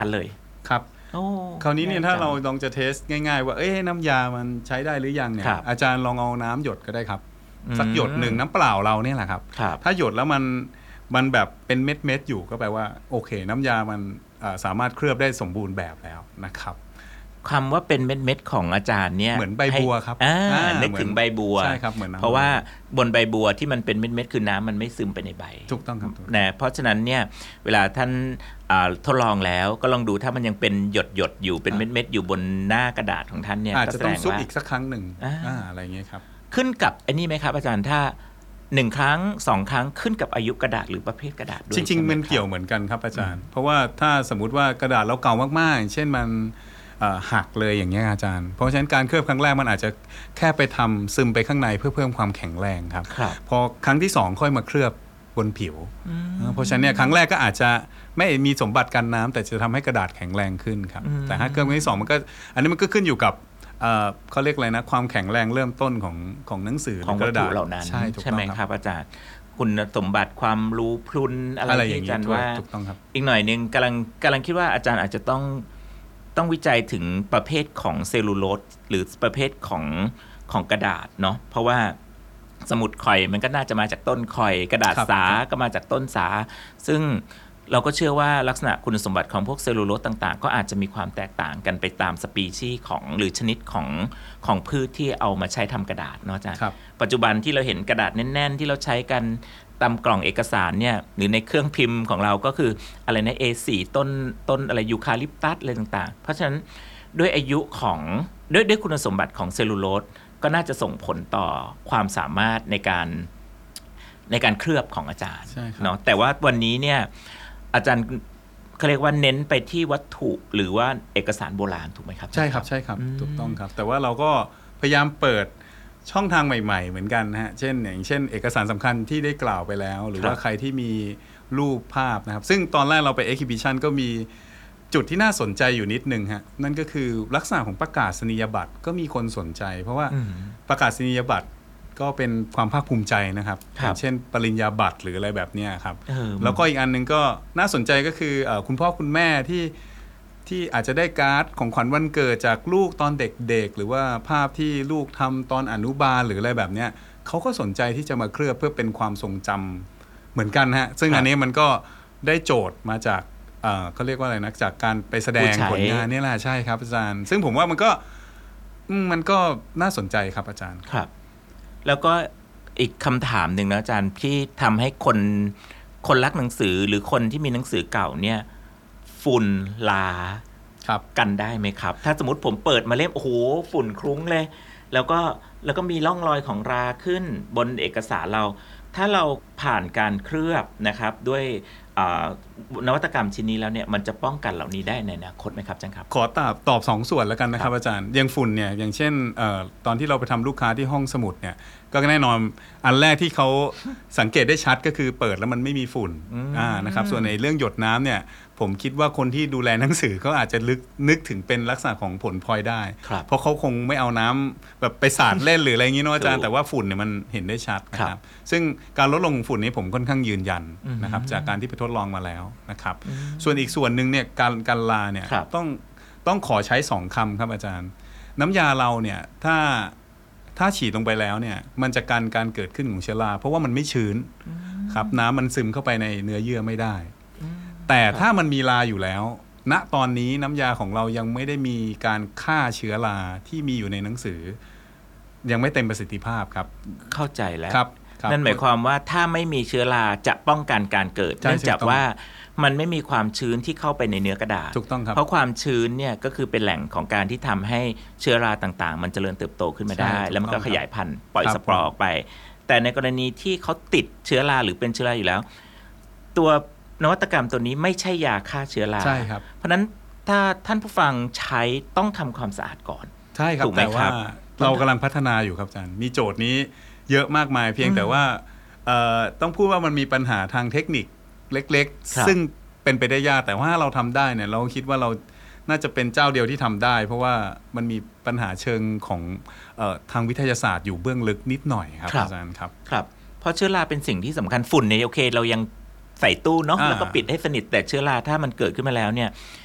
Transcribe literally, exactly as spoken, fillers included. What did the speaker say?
อันเลยครับคราวนี้เนี่ยถ้าเราลองจะเทสง่ายๆว่าเอ้ยน้ำยามันใช้ได้หรือยังเนี่ยอาจารย์ลองเอาน้ำหยดก็ได้ครับสักหยดหนึ่งน้ำเปล่าเราเนี่ยแหละครับถ้าหยดแล้วมันมันแบบเป็นเม็ดๆอยู่ก็แปลว่าโอเคน้ำยามันสามารถเคลือบได้สมบูรณ์แบบแล้วนะครับคำว่าเป็นเม็ดๆของอาจารย์เนี่ยเหมือนใบบัวครับนึกถึงใบบัวใช่ครับเหมือนเพราะว่าบนใบบัวที่มันเป็นเม็ดๆคือน้ำมันไม่ซึมไปในใบถูกต้องครับนะเพราะฉะนั้นเนี่ยเวลาท่านทดลองแล้วก็ลองดูถ้ามันยังเป็นหยดๆอยู่เป็นเม็ดๆอยู่บนหน้ากระดาษของท่านเนี่ยอาจจะต้องซุปอีกสักครั้งหนึ่งอะไรเงี้ยครับขึ้นกับไอ้นี่ไหมครับอาจารย์ถ้าหนึ่งครั้งสองครั้งขึ้นกับอายุกระดาษหรือประเภทกระดาษด้วยจริงๆมันเกี่ยวเหมือนกันครับอาจารย์เพราะว่าถ้าสมมุติว่ากระดาษเราเก่ามากๆเช่นมันหักเลยอย่างเงี้ยอาจารย์เพราะฉะนั้นการเคลือบครั้งแรกมันอาจจะแค่ไปทำซึมไปข้างในเพื่อเพิ่มความแข็งแรงครับพอครั้งที่สองค่อยมาเคลือบบนผิวเพราะฉะนั้นเนี่ยครั้งแรกก็อาจจะไม่มีสมบัติกันน้ำแต่จะทำให้กระดาษแข็งแรงขึ้นครับแต่ถ้าเคลือบครั้งที่สองมันก็อันนี้มันก็ขึ้นอยู่กับเขาเรียกอะไรนะความแข็งแรงเริ่มต้นของของหนังสือของวัตถุเหล่านั้นใช่ไหมครับอาจารย์คุณสมบัติความรู้พลุนอะไรที่อาจารย์ว่าอีกหน่อยนึงกำลังกำลังคิดว่าอาจารย์อาจจะต้องต้องวิจัยถึงประเภทของเซลลูโลสหรือประเภทของของกระดาษเนาะเพราะว่าสมุดข่อยมันก็น่าจะมาจากต้นข่อยกระดาษสาก็มาจากต้นสาซึ่งเราก็เชื่อว่าลักษณะคุณสมบัติของพวกเซลลูโลสต่างๆก็อาจจะมีความแตกต่างกันไปตามสปีชีส์ของหรือชนิดของของพืชที่เอามาใช้ทำกระดาษเนาะอาจารย์ปัจจุบันที่เราเห็นกระดาษแน่นๆที่เราใช้กันตามกล่องเอกสารเนี่ยหรือในเครื่องพิมพ์ของเราก็คืออะไรนะ เอ โฟร์ ต้นต้นอะไรยูคาลิปตัสอะไรต่างๆเพราะฉะนั้นด้วยอายุของด้วยด้วยคุณสมบัติของเซลลูโลสก็น่าจะส่งผลต่อความสามารถในการในการเคลือบของอาจารย์เนาะแต่ว่าวันนี้เนี่ยอาจารย์เขาเรียกว่าเน้นไปที่วัตถุหรือว่าเอกสารโบราณถูกไหมครับใช่ครับใช่ครับถูกต้องครับแต่ว่าเราก็พยายามเปิดช่องทางใหม่ๆเหมือนกันนะฮะเช่นอย่างเช่นเอกสารสำคัญที่ได้กล่าวไปแล้วหรือว่าใครที่มีรูปภาพนะครับซึ่งตอนแรกเราไป exhibition ก็มีจุดที่น่าสนใจอยู่นิดนึงฮะนั่นก็คือลักษณะของประกาศนียบัตรก็มีคนสนใจเพราะว่าประกาศนียบัตรก็เป็นความภาคภูมิใจนะครับอย่างเช่นปริญญาบัตรหรืออะไรแบบนี้ครับแล้วก็อีกอันนึงก็น่าสนใจก็คือคุณพ่อคุณแม่ที่ที่อาจจะได้การ์ดของขวัญวันเกิดจากลูกตอนเด็กๆหรือว่าภาพที่ลูกทำตอนอนุบาลหรืออะไรแบบนี้เขาก็สนใจที่จะมาเคลือบเพื่อเป็นความทรงจำเหมือนกันฮะซึ่งอันนี้มันก็ได้โจทย์มาจากเขาเรียกว่าอะไรนะจากการไปแสดงผลงานนี่แหละใช่ครับอาจารย์ซึ่งผมว่ามันก็มันก็น่าสนใจครับอาจารย์ครับแล้วก็อีกคำถามหนึ่งนะอาจารย์ที่ทำให้คนคนรักหนังสือหรือคนที่มีหนังสือเก่าเนี่ยฝุ่นลากันได้ไหมครับถ้าสมมติผมเปิดมาเล่มโอ้โหฝุ่นคลุ้งเลยแล้วก็แล้วก็มีร่องรอยของราขึ้นบนเอกสารเราถ้าเราผ่านการเคลือบนะครับด้วยนวัตกรรมชิ้นนี้แล้วเนี่ยมันจะป้องกันเหล่านี้ได้ในอนาคตไหมครับอาจารย์ครับขอตอบตอบสองส่วนแล้วกันนะครับอาจารย์อย่างฝุ่นเนี่ยอย่างเช่นอตอนที่เราไปทำลูกค้าที่ห้องสมุดเนี่ยก็แน่นอนอันแรกที่เขาสังเกตได้ชัดก็คือเปิดแล้วมันไม่มีฝุ่นนะครับส่วนในเรื่องหยดน้ำเนี่ยผมคิดว่าคนที่ดูแลหนังสือเขาอาจจะลึกนึกถึงเป็นลักษณะของผลพลอยได้เพราะเขาคงไม่เอาน้ำแบบไปสาดเล่นหรืออะไรอย่างนี้นะอาจารย์แต่ว่าฝุ่นเนี่ยมันเห็นได้ชัดนะครับซึ่งการลดลงฝุ่นนี้ผมค่อนข้างยืนยันนะครับจากการที่ไปทดลองมาแล้วนะครับส่วนอีกส่วนหนึ่งเนี่ยการการลาเนี่ยต้องต้องขอใช้สองคำครับอาจารย์น้ำยาเราเนี่ยถ้าถ้าฉีดลงไปแล้วเนี่ยมันจะกันการเกิดขึ้นของเชื้อราเพราะว่ามันไม่ชื้นครับน้ำมันซึมเข้าไปในเนื้อเยื่อไม่ได้แต่ถ้ามันมีราอยู่แล้วณตอนนี้น้ำยาของเรายังไม่ได้มีการฆ่าเชื้อราที่มีอยู่ในหนังสือยังไม่เต็มประสิทธิภาพครับเข้าใจแล้วนั่นหมายความว่าถ้าไม่มีเชื้อราจะป้องกันการเกิดเนื่องจากว่ามันไม่มีความชื้นที่เข้าไปในเนื้อกระดาษถูกต้องครับเพราะความชื้นเนี่ยก็คือเป็นแหล่งของการที่ทำให้เชื้อราต่างๆมันเจริญเติบโตขึ้นมาได้แล้วมันก็ขยายพันธุ์ปล่อยสปอร์ออกไปแต่ในกรณีที่เขาติดเชื้อราหรือเป็นเชื้อราอยู่แล้วตัวนวัตกรรมตัวนี้ไม่ใช่ยาฆ่าเชื้อราใช่ครับเพราะนั้นถ้าท่านผู้ฟังใช้ต้องทำความสะอาดก่อนใช่ครับแต่ว่าเรากำลังพัฒนาอยู่ครับอาจารย์มีโจทย์นี้เยอะมากมายเพียงแต่ว่าต้องพูดว่ามันมีปัญหาทางเทคนิคเล็กๆซึ่งเป็นไปได้ยากแต่ว่าเราทำได้เนี่ยเราคิดว่าเราน่าจะเป็นเจ้าเดียวที่ทำได้เพราะว่ามันมีปัญหาเชิงของเอ่อทางวิทยาศาสตร์อยู่เบื้องลึกนิดหน่อยครับอาจารย์ครับครับเพราะเชื้อราเป็นสิ่งที่สำคัญฝุ่นเนี่ยโอเคเรายังใส่ตู้เนาะแล้วก็ปิดให้สนิทแต่เชื้อราถ้ามันเกิดขึ้นมาแล้วเนี่ย